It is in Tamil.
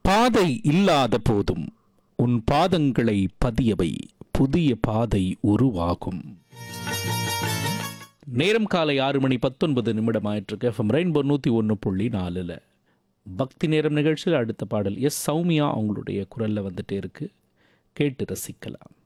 பாதை இல்லாத போதும் உன் பாதங்களை பதியவை, புதிய பாதை உருவாகும். நேரம் காலை 6:19 ஆயிட்டிருக்கு. FM ரெயின்போ 101.4 பக்தி நேரம் நிகழ்ச்சியில் அடுத்த பாடல் எஸ் சௌமியா அவங்களுடைய குரலில் வந்துட்டே இருக்கு. கேட்டு ரசிக்கலாம்.